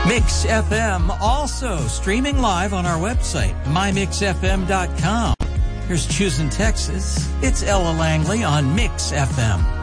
Mix FM, also streaming live on our website, mymixfm.com. Here's Choosing Texas. It's Ella Langley on Mix FM.